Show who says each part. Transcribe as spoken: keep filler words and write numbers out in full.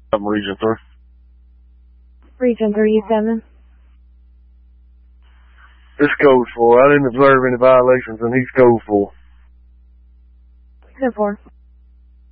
Speaker 1: I'm Region three.
Speaker 2: Region thirty-seven.
Speaker 1: It's code four. I didn't observe any violations, and he's code four.
Speaker 2: Code four.